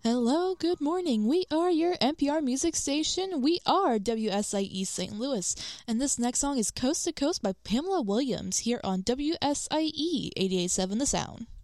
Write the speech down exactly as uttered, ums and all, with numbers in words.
Hello, good morning. We are your N P R music station. We are W S I E Saint Louis. And this next song is Coast to Coast by Pamela Williams here on W S I E eighty-eight point seven The Sound.